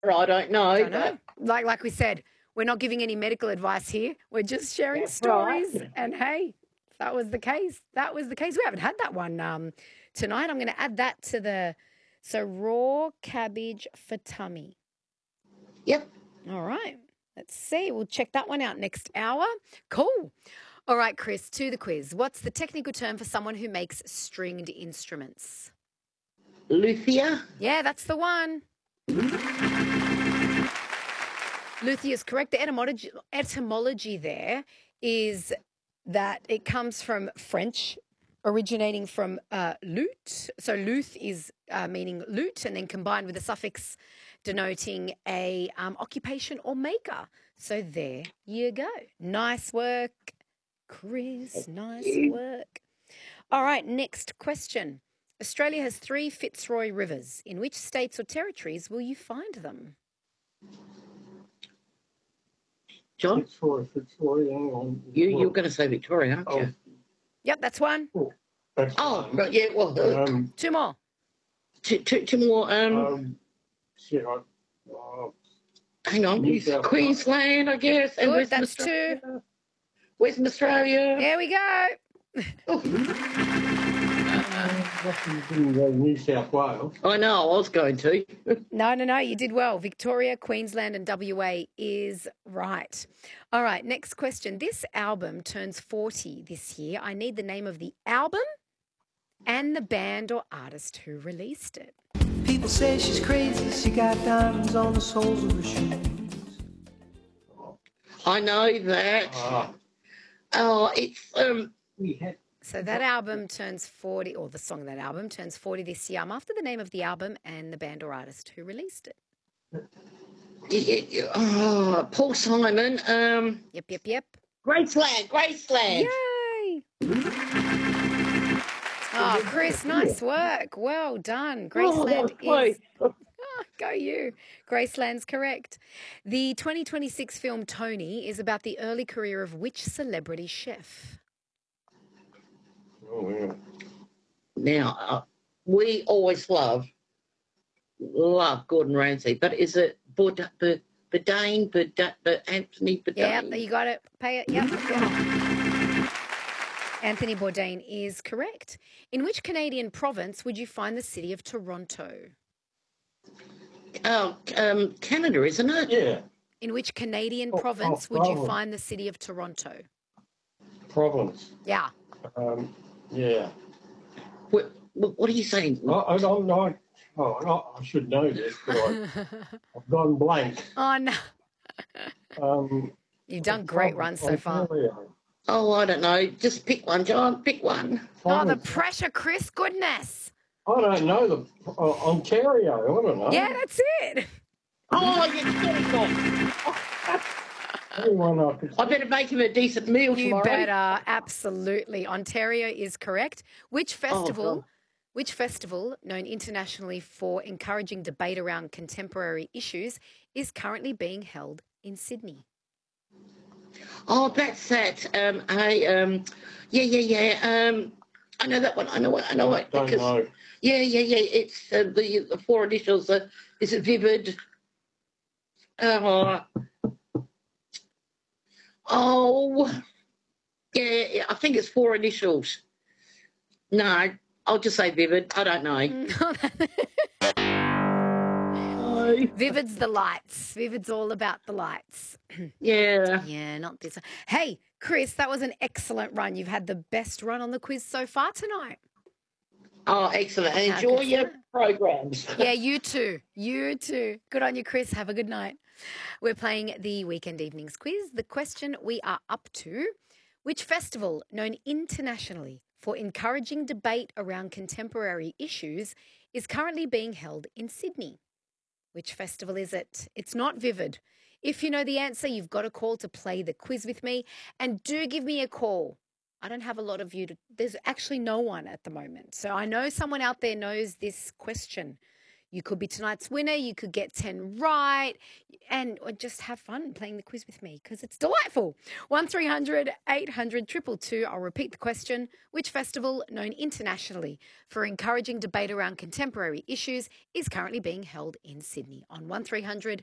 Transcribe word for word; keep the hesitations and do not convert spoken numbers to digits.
I don't know. Don't know. But Like like we said, we're not giving any medical advice here. We're just sharing that's stories. right. And hey, if that was the case. That was the case. We haven't had that one um, tonight. I'm going to add that to the so raw cabbage for tummy. Yep. All right. Let's see. We'll check that one out next hour. Cool. All right, Chris, to the quiz. What's the technical term for someone who makes stringed instruments? Luthier. Yeah, that's the one. Luthier is correct. The etymology, etymology there is that it comes from French, originating from uh, lute. So luth is uh, meaning lute, and then combined with a suffix denoting a um, occupation or maker. So there you go. Nice work, Chris. Nice work. All right, next question. Australia has three Fitzroy rivers. In which states or territories will you find them? John, Fitzroy, Fitzroy, hang on. you you're going to say Victoria, aren't you? Yep, that's one. Oh, that's Oh, one. right, yeah. Well, uh, Um, Two more. two, two, two more. Um, um, shit, I, uh, hang on. New South Queensland, I guess, and Good, Western that's two. Australia. Western Australia. There we go. Oh, Wales, didn't go New South Wales. I know. I was going to. No, no, no, you did well. Victoria, Queensland and W A is right. All right, next question. This album turns forty this year. I need the name of the album and the band or artist who released it. People say she's crazy. She got diamonds on the soles of her shoes. I know that. Ah, Oh, it's um. we had. So that album turns forty, or the song of that album turns forty this year. I'm after the name of the album and the band or artist who released it. y- y- Oh, Paul Simon. Um, Yep, yep, yep. Graceland. Graceland. Yay! Oh, Chris, nice work. Well done. Graceland Oh, is... Oh, go you. Graceland's correct. The twenty twenty-six film Tony is about the early career of which celebrity chef? Oh, yeah. Now, uh, we always love, love Gordon Ramsay, but is it Bourdain, Bourdain, Bourdain, Anthony Bourdain? Yeah, you got it. Pay it. Yep. yep. Anthony Bourdain is correct. In which Canadian province would you find the city of Toronto? Oh, um, Canada, isn't it? Yeah, In which Canadian Oh, province oh, would you province. find the city of Toronto? province. Yeah. Um, yeah. What, what, what are you saying? I, I don't know. Oh, I, I should know this, but I, I've gone blank. Oh, no. Um, You've done great runs so far. Ontario. Oh, I don't know. Just pick one, John. Pick one. Oh, the Province. pressure, Chris. Goodness. I don't know the uh, Ontario. I don't know. Yeah, that's it. Oh, you're kidding me. Anyone I could. I better make him a decent meal You tomorrow. better. Absolutely. Ontario is correct. Which festival, God. which festival, known internationally for encouraging debate around contemporary issues, is currently being held in Sydney? Oh, that's that. Um, I um, yeah, yeah, yeah. Um, I know that one. I know it. I know it. Don't Because know. yeah, yeah, yeah. It's uh, the the four initials. Uh, is it Vivid? Oh, oh, yeah, yeah. I think it's four initials. No, I'll just say Vivid. I don't know. No. Vivid's the lights. Vivid's all about the lights. Yeah. Yeah, not this. Hey, Chris, that was an excellent run. You've had the best run on the quiz so far tonight. Oh, excellent. And How enjoy good's your that? programs. Yeah, you too. You too. Good on you, Chris. Have a good night. We're playing the Weekend Evenings quiz. The question we are up to: which festival, known internationally for encouraging debate around contemporary issues, is currently being held in Sydney? Which festival is it? It's not Vivid. If you know the answer, you've got a call to play the quiz with me. And do give me a call. I don't have a lot of you. To, there's actually no one at the moment. So I know someone out there knows this question. You could be tonight's winner. You could get ten right and or just have fun playing the quiz with me because it's delightful. one three hundred eight hundred two two two. I'll repeat the question. Which festival, known internationally for encouraging debate around contemporary issues, is currently being held in Sydney? On one three hundred